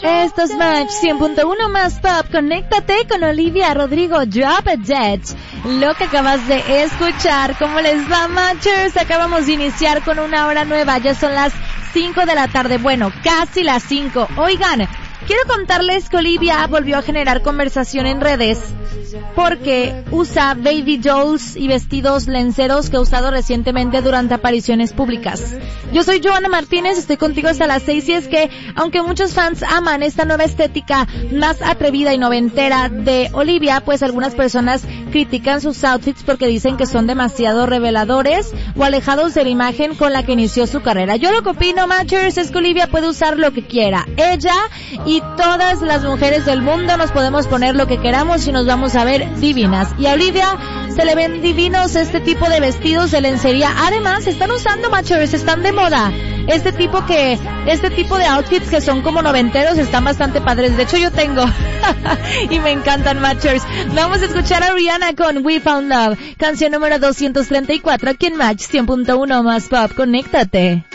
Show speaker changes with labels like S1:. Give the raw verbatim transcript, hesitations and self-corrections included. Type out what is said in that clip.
S1: Esto es Match cien punto uno más Pop. Conéctate con Olivia Rodrigo, Drop It Dead. Lo que acabas de escuchar. ¿Cómo les va, Matchers? Acabamos de iniciar con una hora nueva. Ya son las cinco de la tarde. Bueno, casi las cinco. Oigan, quiero contarles que Olivia volvió a generar conversación en redes porque usa baby dolls y vestidos lenceros que ha usado recientemente durante apariciones públicas. Yo soy Joana Martínez, estoy contigo hasta las seis y es que, aunque muchos fans aman esta nueva estética más atrevida y noventera de Olivia, pues algunas personas critican sus outfits porque dicen que son demasiado reveladores o alejados de la imagen con la que inició su carrera. Yo lo que opino, Matchers, es que Olivia puede usar lo que quiera. Ella y todas las mujeres del mundo nos podemos poner lo que queramos y nos vamos a ver divinas. Y a Olivia se le ven divinos este tipo de vestidos de lencería. Además, están usando, Matchers, están de moda. Este tipo que, este tipo de outfits que son como noventeros están bastante padres. De hecho, yo tengo. Y me encantan, Matchers. Vamos a escuchar a Rihanna con We Found Love. Canción número doscientos treinta y cuatro aquí en Match cien punto uno más Pop. Conéctate.